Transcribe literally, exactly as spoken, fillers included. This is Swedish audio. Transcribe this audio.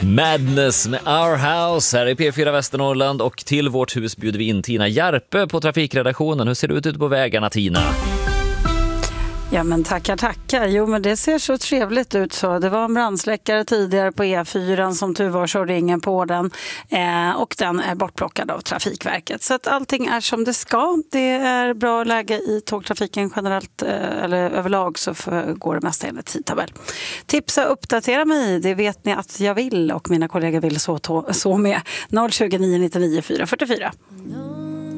Madness med Our House här i P fyra Västernorrland, och till vårt hus bjuder vi in Tina Järpe på trafikredaktionen. Hur ser det ut ute på vägarna, Tina? Ja, men tackar, tackar. Jo, men det ser så trevligt ut så. Det var en brandsläckare tidigare på E fyra som tur var, så ringen på den. Eh, och den är bortplockad av Trafikverket. Så att allting är som det ska. Det är bra läge i tågtrafiken generellt, eh, eller överlag, så för, går det mesta enligt tidtabell. Tipsa, uppdatera mig. Det vet ni att jag vill, och mina kollegor vill så, to- så med. noll tjugo, nio nittionio, fyra fyrtiofyra.